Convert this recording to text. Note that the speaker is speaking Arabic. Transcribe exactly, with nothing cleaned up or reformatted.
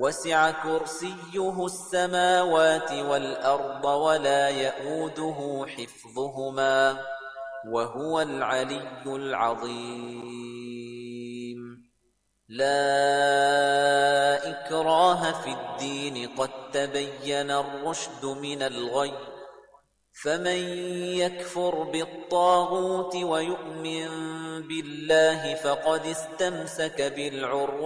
وسع كرسيه السماوات والأرض ولا يئوده حفظهما وهو العلي العظيم لا إكراه في الدين قد تبين الرشد من الغي فمن يكفر بالطاغوت ويؤمن بالله فقد استمسك بالعروة